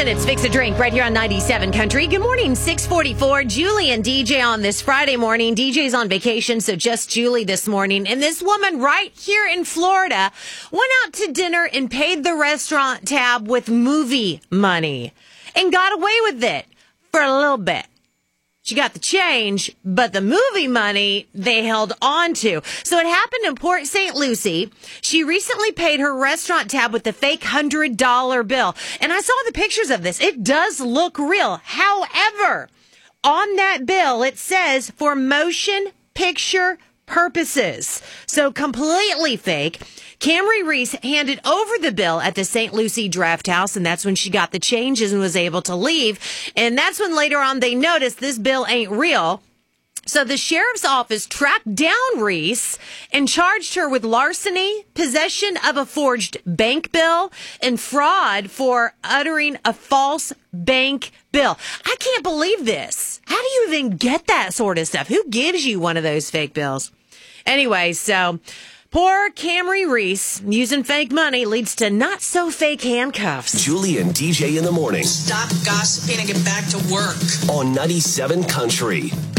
Listen, it's Fix a Drink right here on 97 Country. Good morning, 644. Julie and DJ on this Friday morning. DJ's on vacation, so just Julie this morning. And this woman right here in Florida went out to dinner and paid the restaurant tab with movie money and got away with it for a little bit. She got the change, but the movie money they held on to. So it happened in Port St. Lucie. She recently paid her restaurant tab with the fake $100 bill. And I saw the pictures of this. It does look real. However, on that bill, it says for motion picture purposes. So completely fake. Camry Reese handed over the bill at the St. Lucie Draft House, and that's when she got the changes and was able to leave. And that's when later on they noticed this bill ain't real. So the sheriff's office tracked down Reese and charged her with larceny, possession of a forged bank bill, and fraud for uttering a false bank bill. I can't believe this. How do you even get that sort of stuff? Who gives you one of those fake bills? Anyway, so poor Camry Reese using fake money leads to not so fake handcuffs. Julie and DJ in the morning. Stop gossiping and get back to work. On 97 Country.